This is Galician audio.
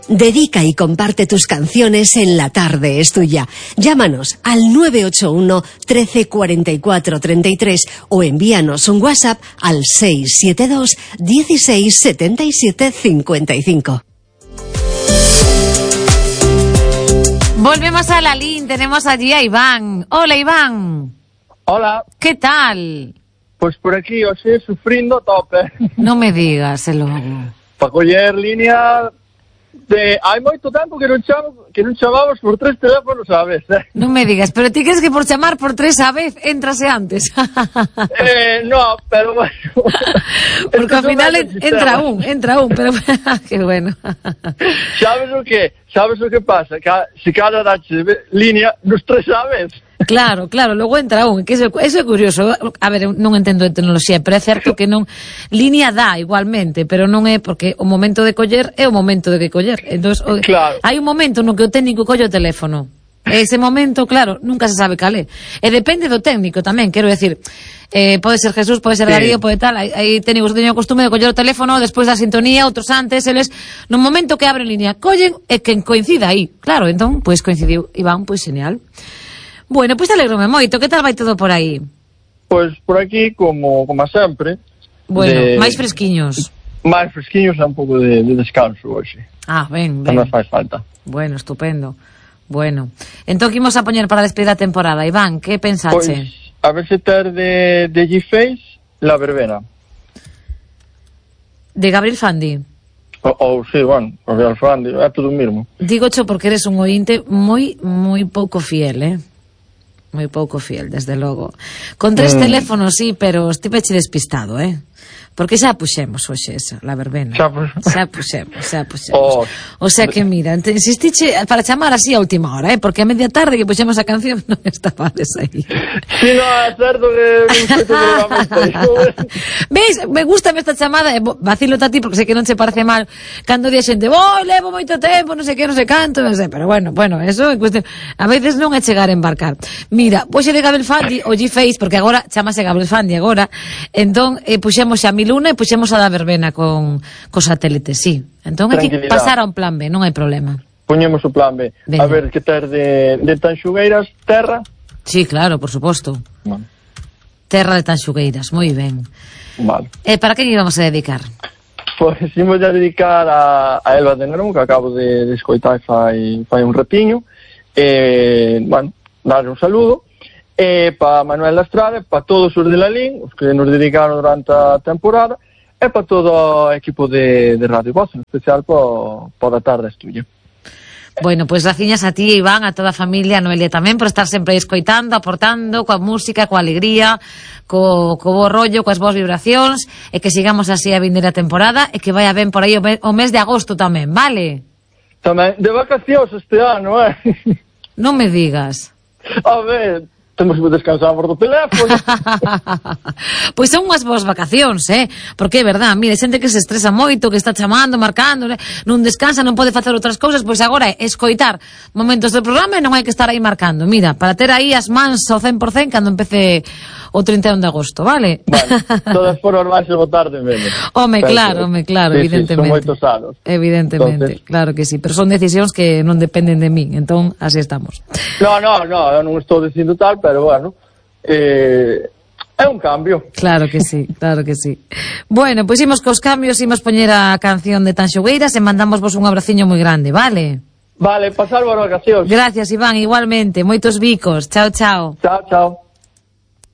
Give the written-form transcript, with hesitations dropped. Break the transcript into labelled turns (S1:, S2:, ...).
S1: Dedica y comparte tus canciones en La Tarde es Tuya. Llámanos al 981 13 44 33 o envíanos un WhatsApp al 672 16 77 55.
S2: Volvemos a la línea, tenemos allí a Iván. Hola, Iván.
S3: Hola.
S2: ¿Qué tal?
S3: Pois por aquí, hoxe, sufrindo tope.
S2: Non me digas, logo.
S3: Para coller línea de... Hai moito tempo que non chamamos por 3 teléfonos á vez,
S2: Non me digas, pero ti crees que por chamar por 3 á vez entrase antes?
S3: No, pero bueno.
S2: Porque ao final entra un, pero que bueno.
S3: Sabes o que pasa? Que se cada dache línea nos 3 á vez.
S2: Claro, logo entra un, que eso é curioso. A ver, non entendo de tecnoloxía, pero é certo que non línea dá igualmente, pero non é porque o momento de coller é o momento de que coller. Entonces, claro. Hai un momento no que o técnico colle o teléfono. Ese momento, claro, nunca se sabe cal é. E depende do técnico tamén, quero decir, pode ser Jesús, pode ser Darío, pode tal, hai técnicos que teñen o costume de coller o teléfono despois da sintonía, outros antes, eles no momento que abren línea, collen e que coincida aí. Claro, entón, pois coincidiu, Iván, pois genial. Bueno, pois alegrome moito. Que tal vai todo por aí?
S3: Pois por aquí, como sempre.
S2: Bueno, máis fresquiños.
S3: Máis fresquiños e un pouco de descanso hoxe.
S2: Ben.
S3: Non nos faz falta.
S2: Bueno, estupendo. Bueno, entón que imos a poñer para despedir a temporada, Iván, que pensache?
S3: Pois, a ver se ter de G-Face La Verbena.
S2: De Gabriel Fandi?
S3: Sí, bueno, Gabriel Fandi, é todo o mesmo.
S2: Digocho porque eres un ointe moi pouco fiel, moi pouco fiel, desde logo. Con 3 teléfonos, sí, pero estiveche despistado, porque xa puxemos hoxe esa, La Verbena. Xa puxemos. O sea que, mira, insistiche para chamar así a última hora, porque a media tarde que puxemos a canción non estabades aí.
S3: Si, non, é certo que
S2: ves, me gusta esta chamada, vacilo a ti porque sei que non se parece mal cando di a xente, levo moito tempo, non sei que, non sei canto, non sei, pero bueno, eso é cuestión, a veces non é chegar a embarcar. Mira, poxe de Gabriel Fandi o G-Face, porque agora chamase Gabriel Fandi agora, entón puxemos xa Luna e puxemos a La Verbena con satélite, sí. Entón aquí pasar a un plan B, non hai problema.
S3: Poñemos o plan B. Venga. A ver, que ter de Tanxugueiras, Terra?
S2: Sí, claro, por suposto. Vale. Terra de Tanxugueiras, moi ben.
S3: Vale.
S2: E para que íbamos a dedicar?
S3: Pois imos a dedicar a Elba de Nerón, que acabo de escoitar fai un ratiño. Bueno, darle un saludo. Para Manuel Lastrade, para todos os de Lalín, os que nos dedicaron durante a temporada, e para todo o equipo de Radio Voz, en especial para a Tarde es Tuya.
S2: Bueno, pois graciñas a ti, Iván, a toda a familia, a Noelia tamén, por estar sempre escoitando, aportando, coa música, coa alegría, co bo rollo, coas boas vibracións, e que sigamos así a vindeira temporada, e que vaya ben por aí o mes de agosto tamén, vale?
S3: Tamén, de vacacións este ano,
S2: Non me digas.
S3: A ver... Temos que descansar por do teléfono.
S2: Pois son unhas boas vacacións, porque é verdad, mire, xente que se estresa moito, que está chamando, marcando, non descansa, non pode facer outras cousas, pois agora é escoitar momentos do programa e non hai que estar aí marcando. Mira, para ter aí as mans ao 100% cando empece o 31 de agosto, vale?
S3: Vale, todas por vais a votar de menos.
S2: Home, claro, sí,
S3: evidentemente. Son moitos anos.
S2: Evidentemente, entonces... claro que sí, pero son decisións que non dependen de min, entón así estamos.
S3: No, eu non estou dicindo tal, pero bueno, é un cambio.
S2: Claro que sí. Bueno, pois imos cos cambios, imos poñer a canción de Tanxugueiras e mandamos vos un abraciño moi grande, vale?
S3: Vale, pasar boas vacacións.
S2: Gracias, Iván, igualmente, moitos bicos. Chao.
S3: Chao.